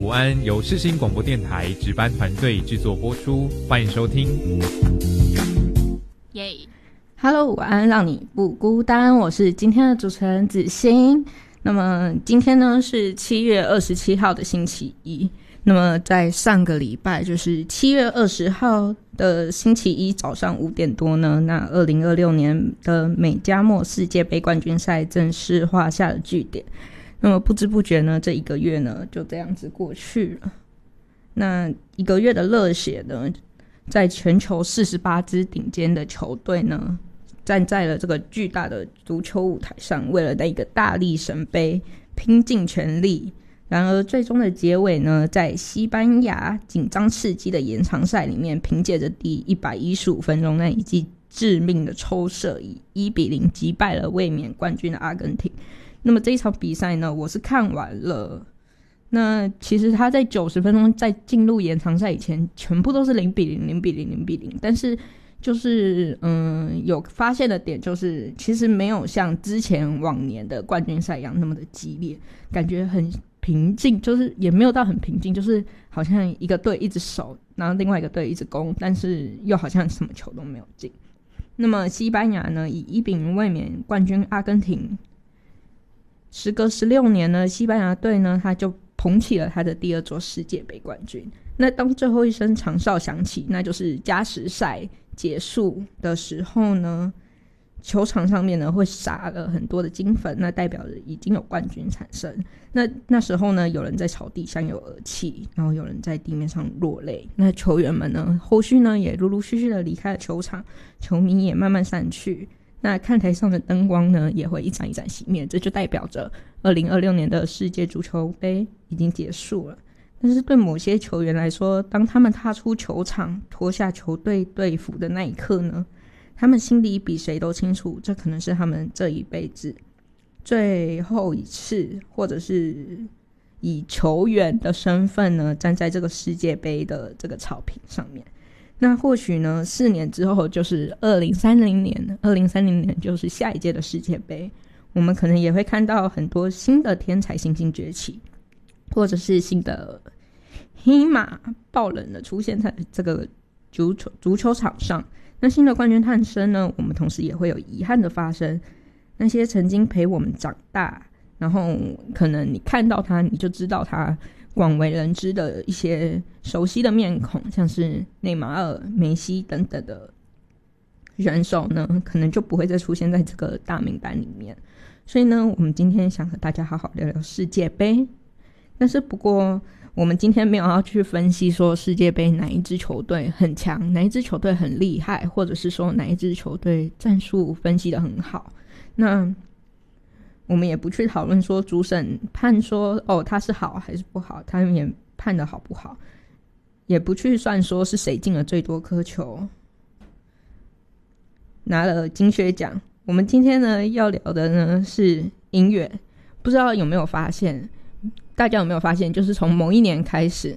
午安由世新广播电台值班团队制作播出，欢迎收听。 耶 Hello， 午安，让你不孤单，我是今天的主持人子欣。那么今天呢是7月27号的星期一。那么在上个礼拜，就是7月20号的星期一早上5点多呢，那2026年的美加墨世界杯冠军赛正式画下了句点。那么不知不觉呢，这一个月呢就这样子过去了。那一个月的热血呢，在全球48支顶尖的球队呢，站在了这个巨大的足球舞台上，为了那个大力神杯拼尽全力。然而最终的结尾呢，在西班牙紧张刺激的延长赛里面，凭借着第115分钟那一记致命的抽射，以1-0击败了卫冕冠军的阿根廷。那么这一场比赛呢，我是看完了。那其实他在90分钟在进入延长赛以前，全部都是0-0，但是就是有发现的点就是，其实没有像之前往年的冠军赛一样那么的激烈，感觉很平静，就是也没有到很平静，就是好像一个队一直守，然后另外一个队一直攻，但是又好像什么球都没有进。那么西班牙呢，以1-0卫冕冠军阿根廷。时隔16年呢，西班牙队呢，他就捧起了他的第2座世界杯冠军。那当最后一声长哨响起，那就是加时赛结束的时候呢，球场上面呢会撒了很多的金粉，那代表着已经有冠军产生。那时候呢，有人在草地上有耳泣，然后有人在地面上落泪。那球员们呢，后续呢也陆陆续续的离开了球场，球迷也慢慢散去。那看台上的灯光呢，也会一盏一盏熄灭，这就代表着2026年的世界足球杯已经结束了。但是对某些球员来说，当他们踏出球场，脱下球队队服的那一刻呢，他们心里比谁都清楚，这可能是他们这一辈子最后一次，或者是以球员的身份呢，站在这个世界杯的这个草坪上面。那或许呢，4年之后就是2030年就是下一届的世界杯，我们可能也会看到很多新的天才新星崛起，或者是新的黑马爆冷的出现在这个足球场上。那新的冠军诞生呢，我们同时也会有遗憾的发生。那些曾经陪我们长大，然后可能你看到他你就知道他广为人知的一些熟悉的面孔，像是内马尔、梅西等等的选手呢，可能就不会再出现在这个大名单里面。所以呢，我们今天想和大家好好聊聊世界杯。但是不过我们今天没有要去分析说世界杯哪一支球队很强，哪一支球队很厉害，或者是说哪一支球队战术分析得很好。那我们也不去讨论说主审判说他是好还是不好，他们也判的好不好，也不去算说是谁进了最多颗球，拿了金靴奖。我们今天呢要聊的呢是音乐。不知道有没有发现，大家有没有发现，就是从某一年开始，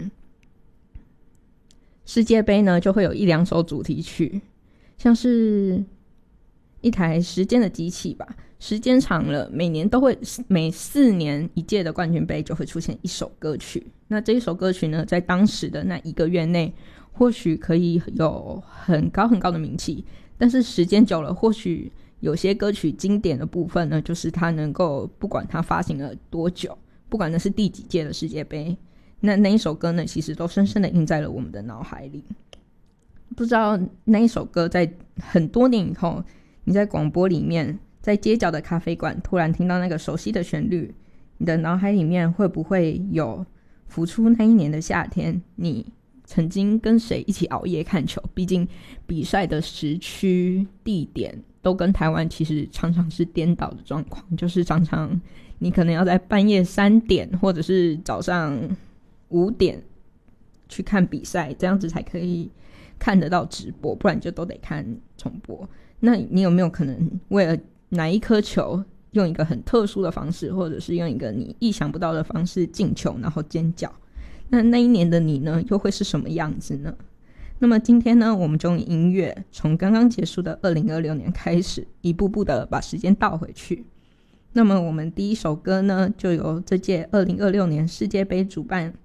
世界杯呢就会有1-2首主题曲，像是一台时间的机器吧，时间长了，每4年一届的冠军杯就会出现一首歌曲。那这一首歌曲呢，在当时的那1个月内，或许可以有很高很高的名气，但是时间久了，或许有些歌曲经典的部分呢，就是它能够不管它发行了多久，不管那是第几届的世界杯，那一首歌呢，其实都深深的印在了我们的脑海里。不知道那一首歌在很多年以后，你在广播里面，在街角的咖啡馆突然听到那个熟悉的旋律，你的脑海里面会不会有浮出那一年的夏天，你曾经跟谁一起熬夜看球？毕竟比赛的时区地点都跟台湾其实常常是颠倒的状况，就是常常你可能要在半夜3点或者是早上5点去看比赛，这样子才可以看得到直播，不然就都得看重播。那你有没有可能为了哪一颗球用一个很特殊的方式，或者是用一个你意想不到的方式进球然后尖叫？那一年的你呢，又会是什么样子呢？那么今天呢，我们就用音乐从刚刚结束的2026年开始，一步步的把时间倒回去。那么我们第一首歌呢，就由这届2026年世界杯主办